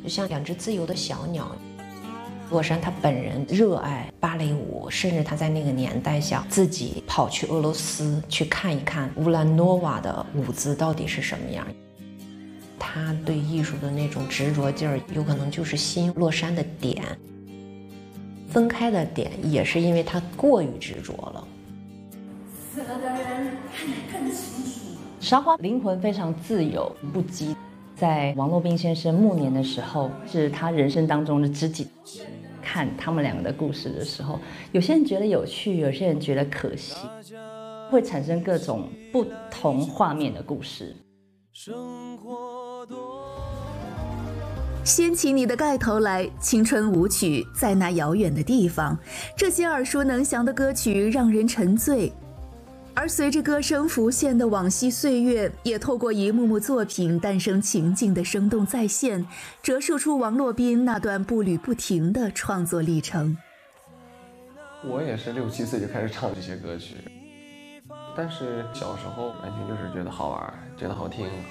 就像两只自由的小鸟。洛杉他本人热爱芭蕾舞，甚至他在那个年代想自己跑去俄罗斯去看一看乌兰诺瓦的舞姿到底是什么样。他对艺术的那种执着劲儿，有可能就是吸引洛杉的点。分开的点也是因为他过于执着了。 死了的人看得更清楚。 沙花灵魂非常自由不羁，在王洛宾先生暮年的时候，是他人生当中的知己。看他们两个的故事的时候，有些人觉得有趣，有些人觉得可惜，会产生各种不同画面的故事。 掀起你的盖头来，青春舞曲在那遥远的地方。这些耳熟能详的歌曲让人沉醉，而随着歌声浮现的往昔岁月，也透过一幕幕作品诞生情境的生动再现，折射出王洛宾那段步履不停的创作历程。 我也是6、7岁就开始唱这些歌曲，但是小时候完全就是觉得好玩，觉得好听，